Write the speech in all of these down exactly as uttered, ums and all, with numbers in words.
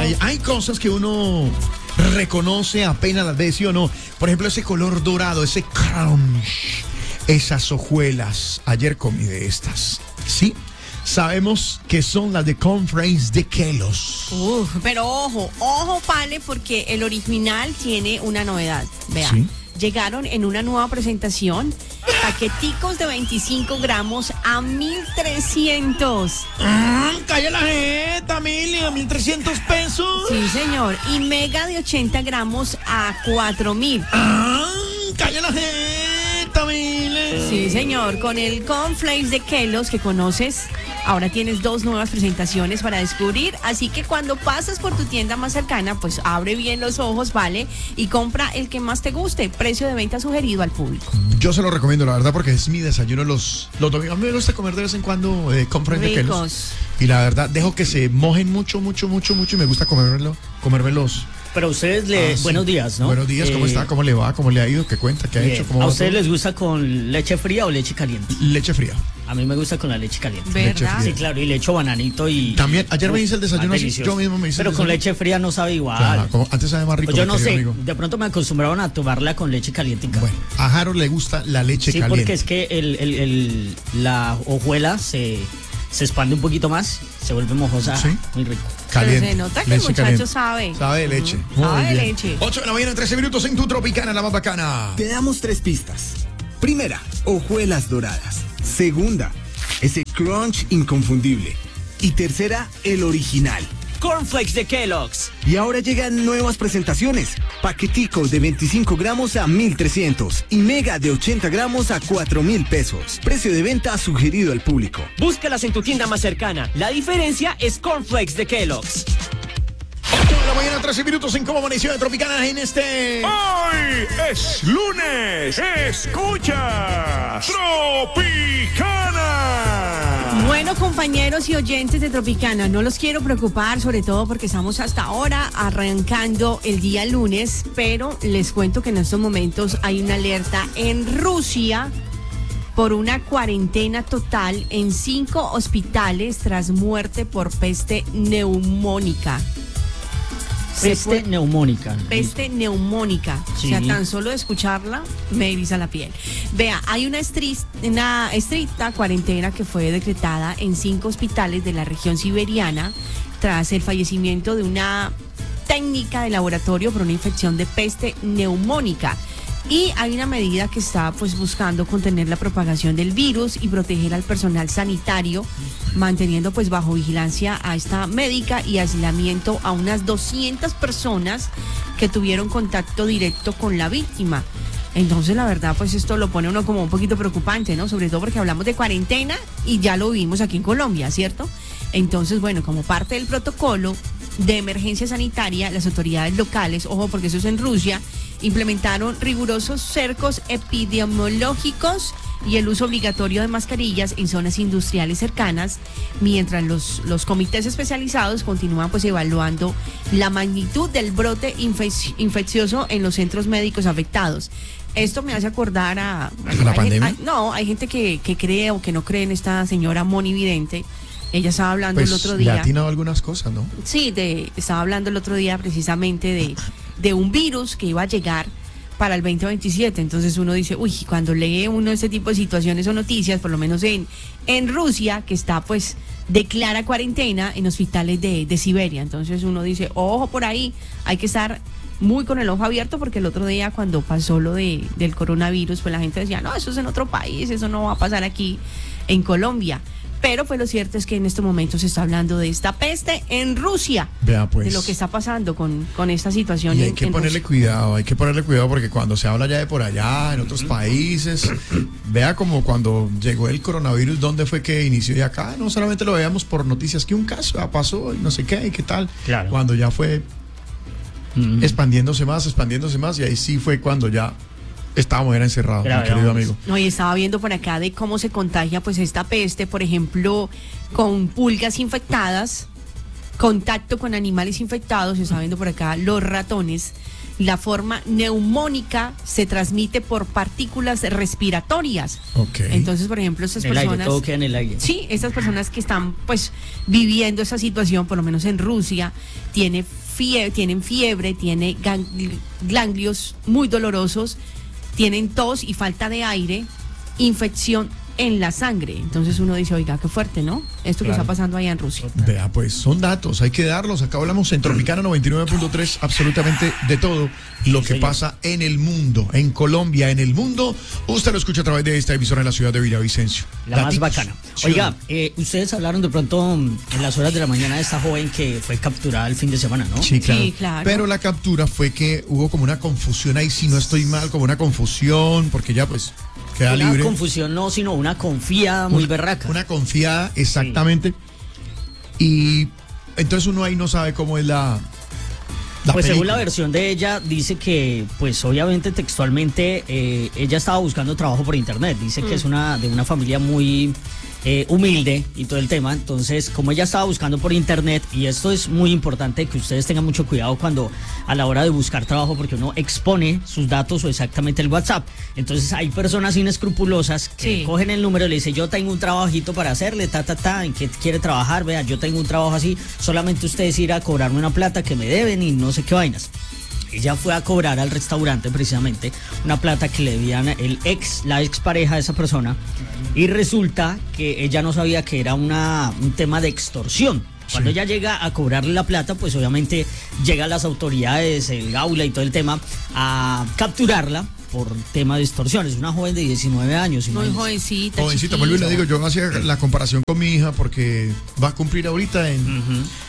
hay, hay cosas que uno reconoce apenas las ve, ¿sí o no? Por ejemplo, ese color dorado, ese crunch, esas hojuelas. Ayer comí de estas, ¿sí? Sabemos que son las de cornflakes de Kellogg's. Uf, pero ojo, ojo, Pale, porque el original tiene una novedad. Vea, ¿sí? Llegaron en una nueva presentación, paqueticos de veinticinco gramos a mil trescientos. ¡Ah! ¡Calla la jeta, mil! ¿A mil trescientos pesos? Sí, señor. Y mega de ochenta gramos a cuatro mil. ¡Ah! ¡Calla la jeta, mil! Sí, señor. Con el cornflakes de Kellogg's que conoces, ahora tienes dos nuevas presentaciones para descubrir. Así que cuando pases por tu tienda más cercana, pues abre bien los ojos, ¿vale? Y compra el que más te guste. Precio de venta sugerido al público. Yo se lo recomiendo, la verdad, porque es mi desayuno los, los domingos. A mí me gusta comer de vez en cuando eh, cornflakes de Kellogg's. Y la verdad, dejo que se mojen mucho, mucho, mucho, mucho. Y me gusta comérmelo, comérmelos. Pero a ustedes, le, Ah, sí. buenos días, ¿no? Buenos días, ¿cómo Eh, está? ¿Cómo le va? ¿Cómo le ha ido? ¿Qué cuenta? ¿Qué ha bien. hecho? ¿Cómo ¿A va ustedes todo? les gusta con leche fría o leche caliente? Leche fría. A mí me gusta con la leche caliente. Leche ¿Verdad? fría. Sí, claro, y le echo bananito y... También, ayer me Uf, hice el desayuno más así, delicioso. yo mismo me hice Pero el con desayuno. leche fría no sabe igual. Claro, como antes sabe más rico. Pues yo mi no querido sé, amigo. de pronto me acostumbraron a tomarla con leche caliente. en casa. Bueno, a Harold le gusta la leche Sí, caliente. porque es que el, el, el- la hojuela se, se expande un poquito más, se vuelve mojosa, Sí. muy rico. Caliente. Pero se nota que leche el muchacho caliente. sabe. Sabe de leche. Ujú. Muy Sabe de bien. leche. ocho de la mañana, trece minutos en tu Tropicana, la más bacana. Te damos tres pistas. Primera, hojuelas doradas. Segunda, ese crunch inconfundible. Y tercera, el original. Cornflakes de Kellogg's. Y ahora llegan nuevas presentaciones. Paqueticos de veinticinco gramos a mil trescientos y mega de ochenta gramos a cuatro mil pesos. Precio de venta sugerido al público. Búscalas en tu tienda más cercana. La diferencia es Cornflakes de Kellogg's. ocho de la mañana, trece minutos en Cómo Amaneció de Tropicana en este... Hoy es lunes. Escucha Tropicana. Bueno, compañeros y oyentes de Tropicana, no los quiero preocupar, sobre todo porque estamos hasta ahora arrancando el día lunes, pero les cuento que en estos momentos hay una alerta en Rusia por una cuarentena total en cinco hospitales tras muerte por peste neumónica. Se Peste fue- neumónica. Peste neumónica. Sí. O sea, tan solo de escucharla me eriza la piel. Vea, hay una, estris- una estricta cuarentena que fue decretada en cinco hospitales de la región siberiana tras el fallecimiento de una técnica de laboratorio por una infección de peste neumónica. Y hay una medida que está pues buscando contener la propagación del virus y proteger al personal sanitario, manteniendo pues bajo vigilancia a esta médica y aislamiento a unas doscientas personas que tuvieron contacto directo con la víctima. Entonces la verdad pues esto lo pone uno como un poquito preocupante, ¿no? Sobre todo porque hablamos de cuarentena y ya lo vimos aquí en Colombia, ¿cierto? Entonces, bueno, como parte del protocolo de emergencia sanitaria, las autoridades locales, ojo porque eso es en Rusia, implementaron rigurosos cercos epidemiológicos y el uso obligatorio de mascarillas en zonas industriales cercanas, mientras los, los comités especializados continúan pues evaluando la magnitud del brote infec- infeccioso en los centros médicos afectados. Esto me hace acordar a... ¿A la hay gen- pandemia? hay- no, hay gente que, que cree o que no cree en esta señora monividente. Ella estaba hablando Pues el otro le día. ha atinado algunas cosas, ¿no? Sí, de, estaba hablando el otro día precisamente de, de un virus que iba a llegar para el veinte veintisiete. Entonces uno dice, uy, cuando lee uno este tipo de situaciones o noticias, por lo menos en, en Rusia, que está pues declara cuarentena en hospitales de, de Siberia. Entonces uno dice, ojo por ahí, hay que estar muy con el ojo abierto porque el otro día cuando pasó lo de, del coronavirus, pues la gente decía, no, eso es en otro país, eso no va a pasar aquí en Colombia. Pero pues lo cierto es que en este momento se está hablando de esta peste en Rusia. Vea, pues. De lo que está pasando con, con esta situación. Y hay en- que en ponerle Rusia. cuidado, hay que ponerle cuidado porque cuando se habla ya de por allá, en otros países, vea como cuando llegó el coronavirus, ¿dónde fue que inició? Y acá no solamente lo veíamos por noticias, que un caso ya pasó y no sé qué y qué tal. Claro. Cuando ya fue Mm. expandiéndose más, expandiéndose más y ahí sí fue cuando ya estábamos era encerrados, mi Claro, querido vamos. amigo. No, y estaba viendo por acá de cómo se contagia pues esta peste, por ejemplo, con pulgas infectadas contacto con animales infectados, se está viendo por acá, los ratones, la forma neumónica se transmite por partículas respiratorias. Ok. Entonces, por ejemplo, estas En el aire, personas... todo queda en el aire. Sí, estas personas que están pues viviendo esa situación, por lo menos en Rusia, tiene fiebre, tienen fiebre, tiene gangli- ganglios muy dolorosos, tienen tos y falta de aire, infección en la sangre. Entonces uno dice, oiga, qué fuerte, ¿no? Esto que Claro. está pasando allá en Rusia. Vea, pues son datos, hay que darlos. Acá hablamos en Tropicana noventa y nueve punto tres, absolutamente de todo lo Sí, que señor. pasa en el mundo, en Colombia, en el mundo. Usted lo escucha a través de esta emisora en la ciudad de Villavicencio. La más Daticos. bacana. ¿Sí o Oiga, no? eh, ustedes hablaron de pronto mm, en las horas de la mañana de esta joven que fue capturada el fin de semana, ¿no? Sí, claro. Sí, claro. Pero la captura fue que hubo como una confusión ahí, si no estoy mal, como una confusión, porque ya pues queda Una libre. confusión no, sino una confiada muy Una- berraca. Una confiada, exactamente. Y entonces uno ahí no sabe cómo es la. la Pues según la película. versión de ella, dice que, pues obviamente textualmente, eh, ella estaba buscando trabajo por internet. Dice que es una de una familia muy eh, humilde y todo el tema. Entonces, como ella estaba buscando por internet, y esto es muy importante que ustedes tengan mucho cuidado cuando a la hora de buscar trabajo, porque uno expone sus datos o exactamente el WhatsApp. Entonces hay personas inescrupulosas que Sí. le cogen el número y le dicen, yo tengo un trabajito para hacerle, ta, ta, ta, en qué quiere trabajar, vea, yo tengo un trabajo así, solamente ustedes ir a cobrarme una plata que me deben y no sé qué vainas. Ella fue a cobrar al restaurante precisamente una plata que le debían el ex, la ex pareja de esa persona, y resulta que ella no sabía que era una, un tema de extorsión. Cuando Sí. ella llega a cobrarle la plata, pues obviamente llegan las autoridades, el Gaula y todo el tema, a capturarla por tema de extorsión. Es una joven de diecinueve años. Muy imagínense. jovencita. Jovencita, chiquita. vuelvo y le digo, yo hacía la comparación con mi hija porque va a cumplir ahorita en,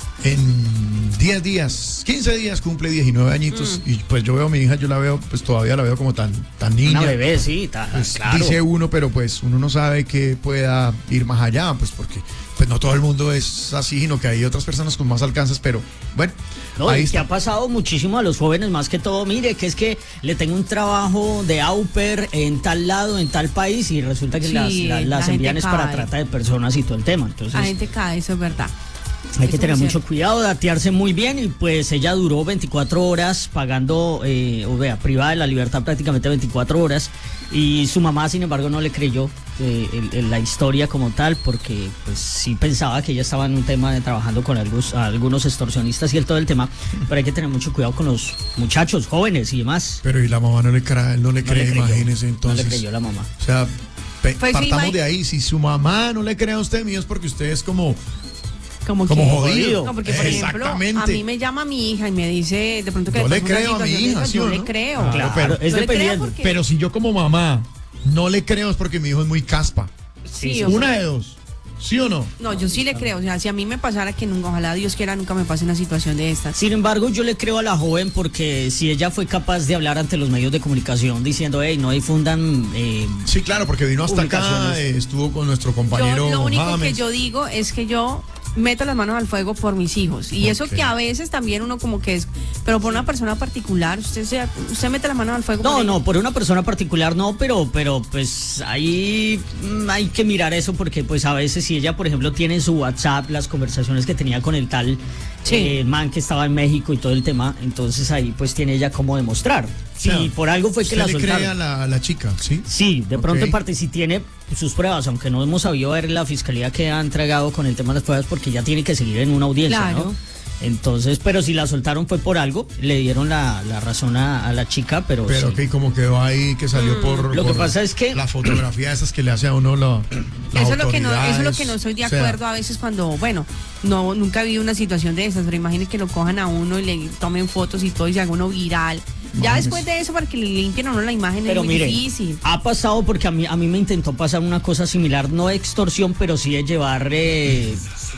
en diez días, quince días cumple diecinueve añitos y pues yo veo a mi hija, yo la veo, pues todavía la veo como tan, tan niña. Una bebé, sí, ta- Pues, claro. dice uno, pero pues uno no sabe que pueda ir más allá, pues porque pues no todo el mundo es así, sino que hay otras personas con más alcances, pero bueno, No, ahí y que está. ha pasado muchísimo a los jóvenes, más que todo, mire, que es que le tengo un trabajo de au pair en tal lado, en tal país, y resulta que Sí, las, la- la las gente envían es para cae. trata de personas y todo el tema. Entonces, La gente cae, eso es verdad. hay que Eso tener es mucho cierto. cuidado, datearse muy bien, y pues ella duró veinticuatro horas pagando, eh, o vea, privada de la libertad prácticamente veinticuatro horas, y su mamá, sin embargo, no le creyó eh, el- el- la historia como tal, porque pues sí pensaba que ella estaba en un tema de trabajando con algunos, algunos extorsionistas y el todo el tema, pero hay que tener mucho cuidado con los muchachos, jóvenes y demás. Pero y la mamá no le cree, no le No cree, le creyó, imagínese entonces. No le creyó la mamá. O sea, pe- Pues sí, partamos Mike. de ahí, si su mamá no le cree a usted, mío, es porque usted es como Como, como que- jodido. No, porque por ejemplo, Exactamente. a mí me llama mi hija y me dice de pronto que Yo le pasó una creo a mi situación de hija, esas, ¿sí o yo no? le creo. Claro, Claro, pero- es Yo le creo dependiendo. porque- Pero si yo como mamá no le creo es porque mi hijo es muy caspa. Sí, sí, o Una sea, de dos. ¿Sí o no? No, yo sí le creo. O sea, si a mí me pasara que nunca, ojalá Dios quiera, nunca me pase una situación de estas. Sin embargo, yo le creo a la joven porque si ella fue capaz de hablar ante los medios de comunicación diciendo, hey, no difundan... eh, Sí, claro, porque vino hasta acá, Publicaciones. eh, estuvo con nuestro compañero Yo, lo único James. que yo digo es que yo meto las manos al fuego por mis hijos. Y eso Ok. que a veces también uno como que es, pero por una persona particular, usted se, usted mete las manos al fuego. No, por no, ella. por una persona particular no, pero, pero pues ahí mm, hay que mirar eso porque pues a veces si ella, por ejemplo, tiene en su WhatsApp las conversaciones que tenía con el tal Sí. eh, man que estaba en México y todo el tema, entonces ahí pues tiene ella cómo demostrar. Si O sea, por algo fue que ¿Usted la le cree a soltaron. la, a la chica, sí? Sí, de pronto Ok. en parte si tiene sus pruebas, aunque no hemos sabido ver la fiscalía que ha entregado con el tema de las pruebas porque ya tiene que seguir en una audiencia, Claro. ¿no? Entonces, pero si la soltaron fue por algo, le dieron la, la razón a, a la chica, pero, Pero sí. que como quedó ahí, que salió por, Lo que por pasa es que- la fotografía esas que le hace a uno la, las Eso es, lo que no, eso es lo autoridades. que no estoy de O sea, acuerdo a veces cuando, bueno, no nunca he vivido una situación de esas, pero imagínense que lo cojan a uno y le tomen fotos y todo y se haga uno viral. Ya Imagínese. después de eso, para que le limpien a uno la imagen Pero es muy mire, difícil. ha pasado porque a mí, a mí me intentó pasar una cosa similar, no de extorsión, pero sí de llevar eh,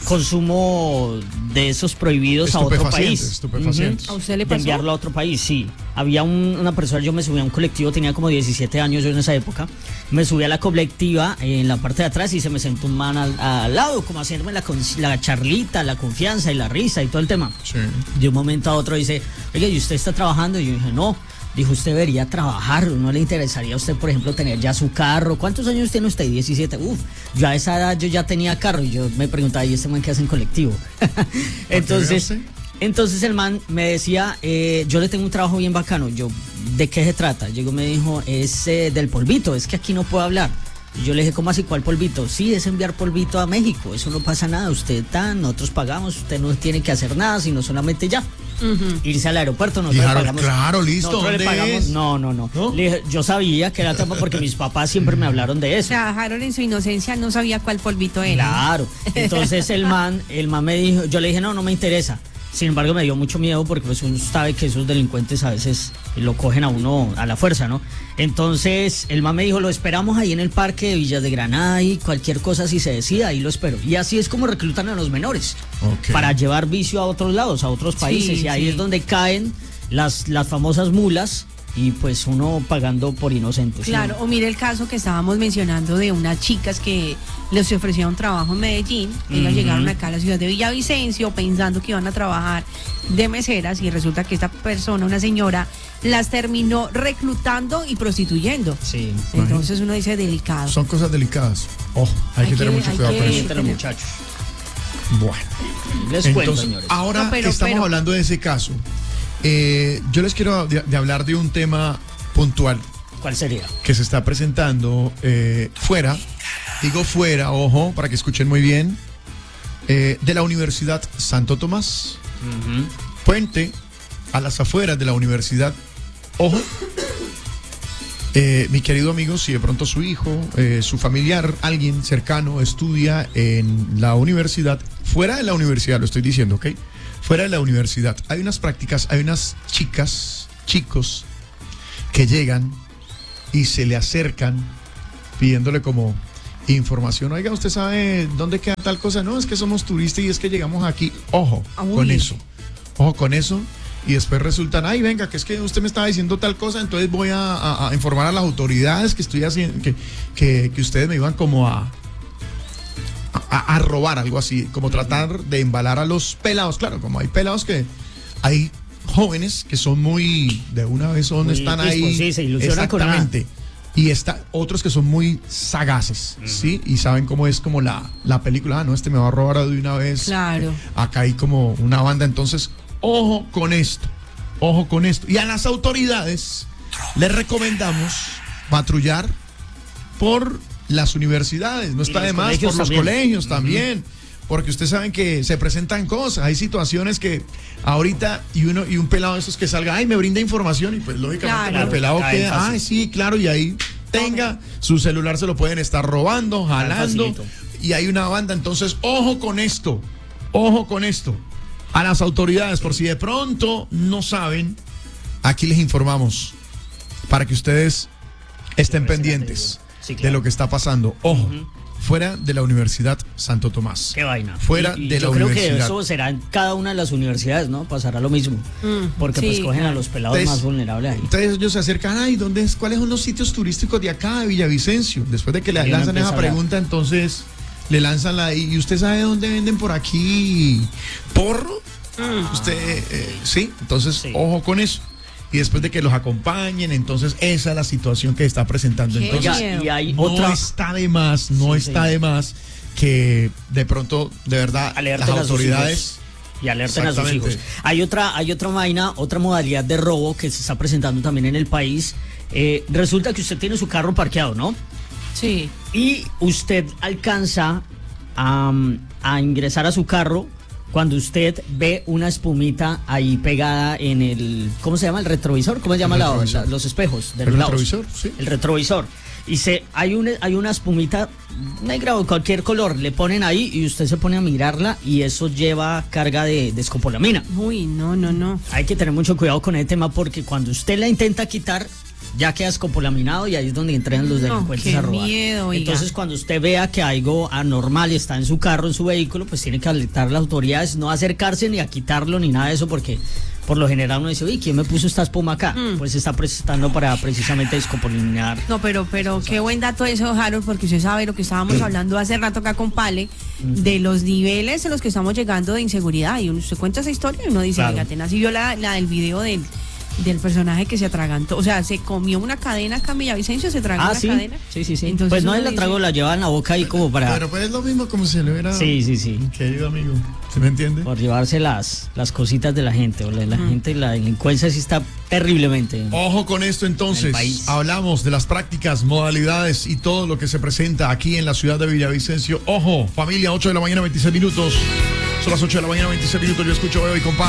consumo de esos prohibidos a otro Estupefacientes, país. estupefacientes. ¿A usted le De pasó? enviarlo a otro país, sí. Había un- una persona, yo me subí a un colectivo, tenía como diecisiete años yo en esa época, me subí a la colectiva en la parte de atrás y se me sentó un man al, al lado, como haciéndome la, con- la charlita, la confianza y la risa y todo el tema. Sí. De un momento a otro dice, oye, ¿y usted está trabajando? Y yo dije, no. dijo, usted debería trabajar, ¿no le interesaría a usted, por ejemplo, tener ya su carro? ¿Cuántos años tiene usted? diecisiete. Uf, yo a esa edad yo ya tenía carro y yo me preguntaba, ¿y este man qué hace en colectivo? Entonces, entonces el man me decía, eh, yo le tengo un trabajo bien bacano. Yo, ¿de qué se trata? Llegó y me dijo, es eh, del polvito, es que aquí no puedo hablar. Y yo le dije, ¿cómo así? ¿Cuál polvito? Sí, es enviar polvito a México, eso no pasa nada, usted tan, nosotros pagamos, usted no tiene que hacer nada, sino solamente ya. Uh-huh. Irse al aeropuerto, nosotros Dijeron, le pagamos. claro, listo, nosotros le pagamos. Es? No, no, no. ¿No? Le dije, yo sabía que era trampa porque mis papás siempre me hablaron de eso. Trabajaron en su inocencia, no sabía cuál polvito era. Claro. Entonces el man, el man me dijo, yo le dije, no, no me interesa. Sin embargo, me dio mucho miedo porque pues uno sabe que esos delincuentes a veces lo cogen a uno a la fuerza, ¿no? Entonces, el man me dijo, lo esperamos ahí en el parque de Villas de Granada y cualquier cosa si se decida, ahí lo espero. Y así es como reclutan a los menores, okay, para llevar vicio a otros lados, a otros países. Sí, y ahí sí. es donde caen las, las famosas mulas y pues uno pagando por inocentes. Claro, ¿no? o mire el caso que estábamos mencionando de unas chicas que les ofrecieron trabajo en Medellín. Ellas Uh-huh. llegaron acá a la ciudad de Villavicencio pensando que iban a trabajar de meseras y resulta que esta persona, una señora, las terminó reclutando y prostituyendo. Sí. Entonces uno dice delicado. Son cosas delicadas. Oh, hay, Hay que tener que- mucho hay cuidado que- con eso. Entre los muchachos. Bueno. Les cuento, Entonces, señores. ahora No, pero- que estamos pero- hablando de ese caso, eh, yo les quiero de, de hablar de un tema puntual ¿Cuál sería? que se está presentando eh, fuera, digo fuera, ojo, para que escuchen muy bien, eh, de la Universidad Santo Tomás. Uh-huh. Puente a las afueras de la universidad. Ojo, eh, mi querido amigo, si de pronto su hijo, eh, su familiar, alguien cercano estudia en la universidad, fuera de la universidad, lo estoy diciendo, ¿ok? Fuera de la universidad, hay unas prácticas, hay unas chicas, chicos, que llegan y se le acercan pidiéndole como información. Oiga, ¿usted sabe dónde queda tal cosa? No, es que somos turistas y es que llegamos aquí. Ojo Uy. con eso. Ojo con eso. Y después resultan, ay, venga, que es que usted me estaba diciendo tal cosa, entonces voy a, a- a informar a las autoridades que estoy haciendo, que, que, que ustedes me iban como a, a, a robar, algo así, como tratar de embalar a los pelados. Claro, como hay pelados que hay jóvenes que son muy, de una vez son, Muy están pispos, ahí. sí, se ilusionan con nada. Exactamente. Y está, otros que son muy sagaces, ¿sí? Y saben cómo es como la, la película, ah, no, este me va a robar de una vez. Claro. Acá hay como una banda, entonces, ojo con esto, ojo con esto. Y a las autoridades les recomendamos patrullar por las universidades, no está los de más, por colegios los también. colegios también, porque ustedes saben que se presentan cosas, hay situaciones que ahorita y uno y un pelado de esos que salga, ay, me brinda información y pues lógicamente Claro. el pelado Cae queda, fácil. ay, sí, claro, y ahí tenga su celular, se lo pueden estar robando, jalando, facilito. y hay una banda, entonces ojo con esto, ojo con esto, a las autoridades, por si de pronto no saben, aquí les informamos para que ustedes estén presten pendientes atención. Sí, de claro. lo que está pasando. Ojo, Ujú. fuera de la Universidad Santo Tomás. Qué vaina. Fuera Y- y de la yo creo universidad. que eso será en cada una de las universidades, ¿no? Pasará lo mismo. Mm, Porque sí, pues cogen claro. a los pelados Entonces- más vulnerables ahí. Entonces ellos se acercan, ay, ¿dónde es? ¿Cuáles son los sitios turísticos de acá, de Villavicencio? Después de que le Y uno lanzan empieza esa a hablar. pregunta, entonces le lanzan la, y usted sabe dónde venden por aquí porro. Usted, eh, sí, entonces Sí. ojo con eso. Y después de que los acompañen, entonces esa es la situación que está presentando. Qué Entonces, miedo. Y hay no otra. está de más, no Sí, está señor. de más que de pronto, de verdad, Alerten las a sus autoridades. Y alerten a sus Exactamente. hijos. Hay otra, hay otra vaina, otra modalidad de robo que se está presentando también en el país. Eh, resulta que usted tiene su carro parqueado, ¿no? Sí. Y usted alcanza a, a ingresar a su carro cuando usted ve una espumita ahí pegada en el, ¿cómo se llama? El retrovisor, ¿cómo se llama El la- retrovisor. la- los espejos de ¿El los lados? retrovisor? Sí. El retrovisor. Y se, hay, una, hay una espumita negra o cualquier color, le ponen ahí y usted se pone a mirarla y eso lleva carga de, de escopolamina. Uy, no, no, no. Hay que tener mucho cuidado con el tema porque cuando usted la intenta quitar, ya queda escopolaminado y ahí es donde entran los No, delincuentes qué a robar. miedo, oiga. Entonces, cuando usted vea que algo anormal está en su carro, en su vehículo, pues tiene que alertar a las autoridades, no acercarse ni a quitarlo ni nada de eso, porque por lo general uno dice, uy, ¿quién me puso esta espuma acá? Mm. Pues se está prestando para precisamente descopolaminar. No, pero, pero qué buen dato eso, Harold, porque usted sabe lo que estábamos hablando hace rato acá con Pale, de los niveles en los que estamos llegando de inseguridad. Y uno se cuenta esa historia y uno dice, Claro. oiga, tenaz, y vio la, la del video del, del personaje que se atragantó. O sea, se comió una cadena acá en Villavicencio, se tragó Ah, una sí. cadena. Sí, sí, sí. Entonces Pues no uno él la dice- tragó, la llevaba en la boca ahí como para. Pero pues es lo mismo como si le hubiera... Sí, sí, sí. Querido amigo, ¿se me entiende? Por llevarse las, las cositas de la gente. O la, la gente, la delincuencia sí está terriblemente. Ojo con esto En el entonces, país. hablamos de las prácticas, modalidades y todo lo que se presenta aquí en la ciudad de Villavicencio. Ojo, familia, ocho de la mañana, veintiséis minutos. Son las ocho de la mañana, veintiséis minutos. Yo escucho, veo y comparto.